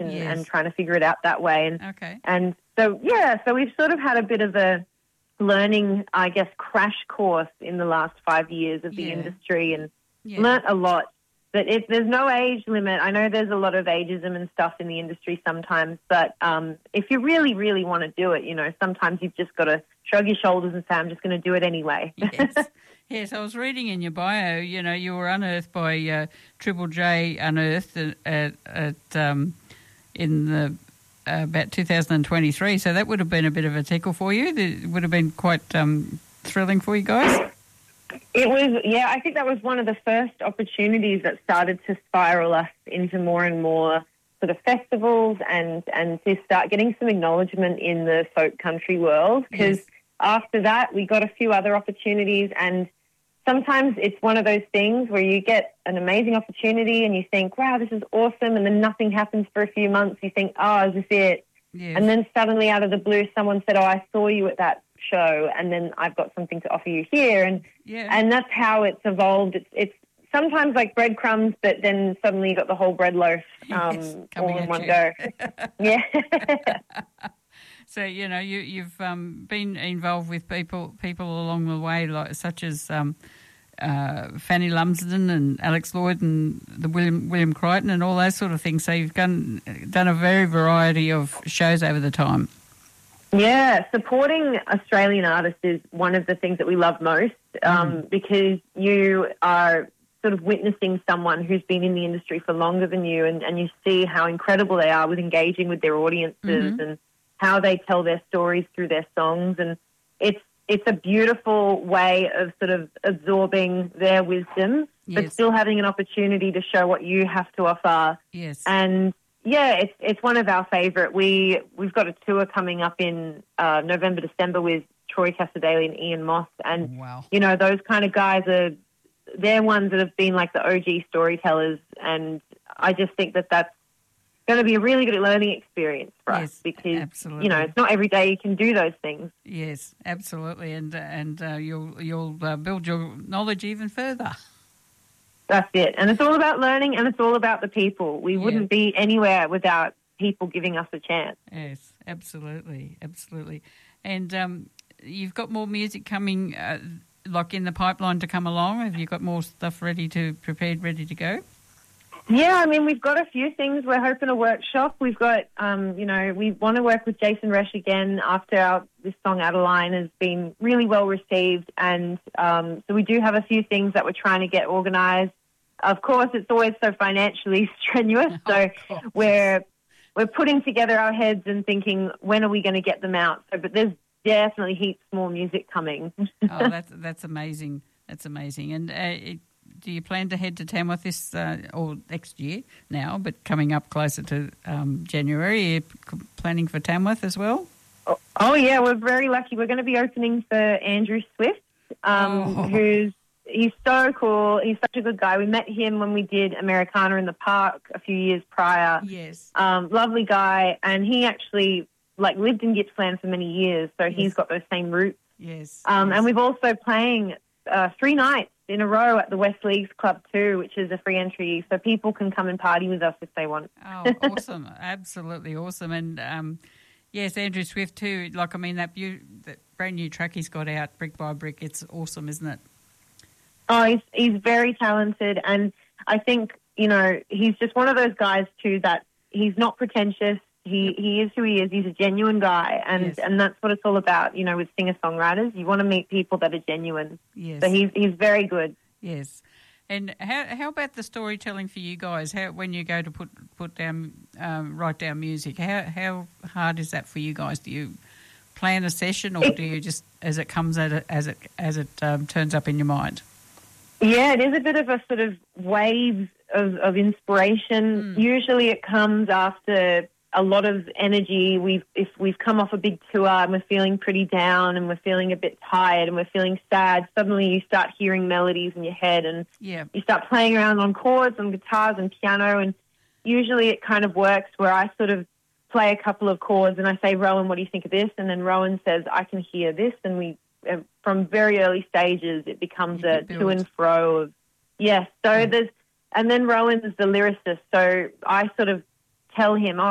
and trying to figure it out that way. And so we've sort of had a bit of a learning, I guess, crash course in the last 5 years of the industry and learnt a lot. But there's no age limit. I know there's a lot of ageism and stuff in the industry sometimes, but if you really, really want to do it, sometimes you've just got to shrug your shoulders and say, I'm just going to do it anyway. Yes, I was reading in your bio, you were unearthed by Triple J Unearthed in the about 2023, so that would have been a bit of a tickle for you. It would have been quite thrilling for you guys. It was, I think that was one of the first opportunities that started to spiral us into more and more sort of festivals and to start getting some acknowledgement in the folk country world, because after that we got a few other opportunities, and sometimes it's one of those things where you get an amazing opportunity and you think, wow, this is awesome, and then nothing happens for a few months. You think, oh, is this it? Yes. And then suddenly out of the blue someone said, oh, I saw you at that show, and then I've got something to offer you here, and that's how it's evolved. It's sometimes like breadcrumbs, but then suddenly you got the whole bread loaf all in one go. So you've been involved with people along the way, like such as Fanny Lumsden and Alex Lloyd and the William Crichton and all those sort of things. So you've done a very variety of shows over the time. Yeah, supporting Australian artists is one of the things that we love most, because you are sort of witnessing someone who's been in the industry for longer than you, and you see how incredible they are with engaging with their audiences and how they tell their stories through their songs. And it's a beautiful way of sort of absorbing their wisdom, but still having an opportunity to show what you have to offer. Yes. And it's one of our favourite. We've got a tour coming up in November, December with Troy Cassar-Daley and Ian Moss, and those kind of guys they're ones that have been like the OG storytellers, and I just think that that's going to be a really good learning experience for us, because absolutely. It's not every day you can do those things. Yes, absolutely, and you'll build your knowledge even further. That's it. And it's all about learning, and it's all about the people. We wouldn't be anywhere without people giving us a chance. Yes, absolutely. And you've got more music coming, like in the pipeline to come along. Have you got more stuff ready to go? Yeah, I mean, we've got a few things we're hoping to workshop. We've got, we want to work with Jason Resch again after this song Adeline has been really well received. And so we do have a few things that we're trying to get organised. Of course, it's always so financially strenuous. So we're putting together our heads and thinking, when are we going to get them out? So, but there's definitely heaps more music coming. Oh, that's amazing. That's amazing. And do you plan to head to Tamworth this or next year now, but coming up closer to January? Are you planning for Tamworth as well? Oh yeah, we're very lucky. We're going to be opening for Andrew Swift, he's so cool. He's such a good guy. We met him when we did Americana in the Park a few years prior. Yes. Lovely guy, and he actually lived in Gippsland for many years, so he's got those same roots. Yes. And we've also playing 3 nights in a row at the West Leagues Club too, which is a free entry, so people can come and party with us if they want. Oh, awesome. Absolutely awesome. And yes, Andrew Swift too. That brand new track he's got out, Brick by Brick, it's awesome, isn't it? Oh, he's very talented, and I think, he's just one of those guys too that he's not pretentious. He is who he is. He's a genuine guy, and that's what it's all about, with singer-songwriters. You want to meet people that are genuine. Yes. So he's very good. Yes. And how about the storytelling for you guys? When you go to write down music, how hard is that for you guys? Do you plan a session, or do you just as it comes as it turns up in your mind? Yeah, it is a bit of a sort of wave of inspiration. Usually it comes after a lot of energy. If we've come off a big tour and we're feeling pretty down and we're feeling a bit tired and we're feeling sad, suddenly you start hearing melodies in your head and you start playing around on chords, on guitars and piano, and usually it kind of works where I sort of play a couple of chords and I say, Rowan, what do you think of this? And then Rowan says, I can hear this, and we from very early stages it becomes a to and fro of and then Rowan's the lyricist, so I sort of tell him,